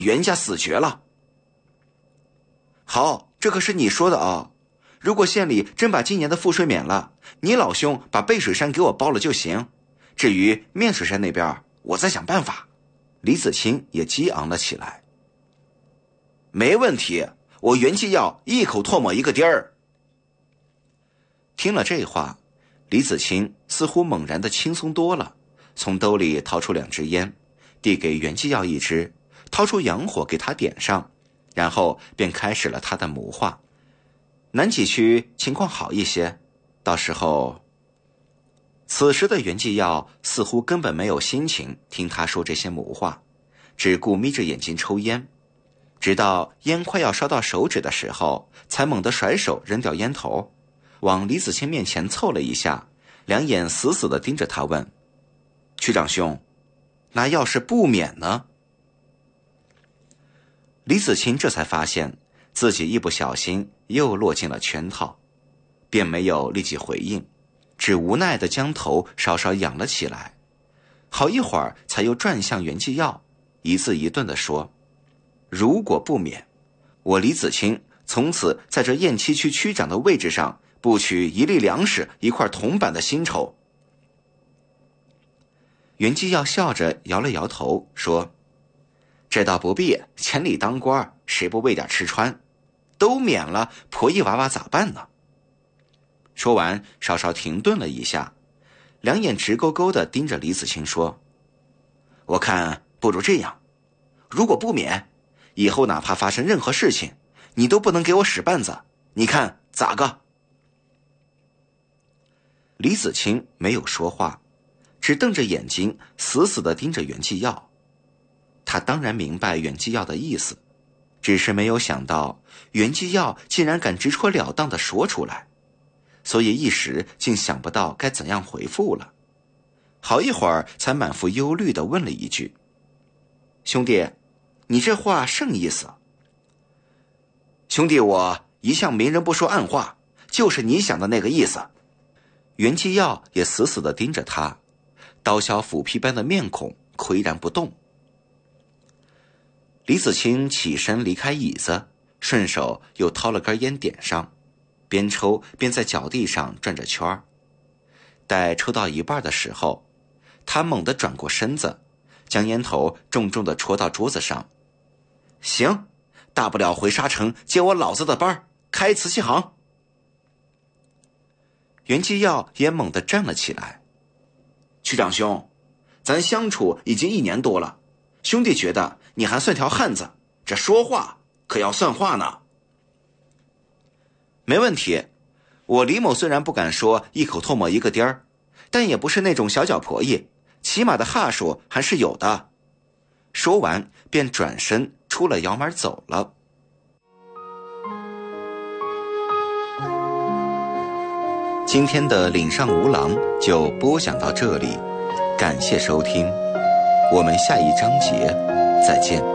袁家死绝了。好，这可是你说的啊。如果县里真把今年的赋税免了，你老兄把背水山给我包了就行。至于面水山那边，我再想办法。李子清也激昂了起来。没问题，我袁继耀一口唾沫一个钉儿。听了这话，李子清似乎猛然的轻松多了，从兜里掏出2支烟，递给袁继耀1支，掏出洋火给他点上，然后便开始了他的谋划。南几区情况好一些，到时候……此时的袁继耀似乎根本没有心情听他说这些谋划，只顾眯着眼睛抽烟，直到烟快要烧到手指的时候，才猛地甩手扔掉烟头，往李子清面前凑了一下，两眼死死地盯着他问：区长兄，那要是不免呢？李子清这才发现自己一不小心又落进了圈套，便没有立即回应，只无奈地将头稍稍仰了起来，好一会儿才又转向袁继耀，一字一顿地说：如果不免，我李子清从此在这雁栖区区长的位置上不取1粒粮食1块铜板的薪酬。袁继耀笑着摇了摇头说：这倒不必，千里当官，谁不为点吃穿？都免了，婆姨娃娃咋办呢？说完稍稍停顿了一下，两眼直勾勾地盯着李子清说：我看不如这样，如果不免，以后哪怕发生任何事情，你都不能给我使绊子，你看咋个？李子清没有说话，只瞪着眼睛死死地盯着袁继耀。他当然明白袁继耀的意思，只是没有想到袁继耀竟然敢直戳了当地说出来，所以一时竟想不到该怎样回复了。好一会儿才满腹忧虑地问了一句：兄弟，你这话甚意思？兄弟，我一向明人不说暗话，就是你想的那个意思。袁继耀也死死地盯着他，刀削斧劈般的面孔岿然不动。李子清起身离开椅子，顺手又掏了根烟点上，边抽边在脚地上转着圈儿。待抽到一半的时候，他猛地转过身子，将烟头重重地戳到桌子上。行，大不了回沙城接我老子的班，开瓷器行。袁继耀也猛地站了起来。区长兄，咱相处已经1年多了，兄弟觉得你还算条汉子，这说话可要算话呢。没问题，我李某虽然不敢说一口唾沫一个钉儿，但也不是那种小脚婆姨，起码的哈数还是有的。说完便转身出了窑门走了。今天的岭上无郎就播讲到这里，感谢收听，我们下一章节再见。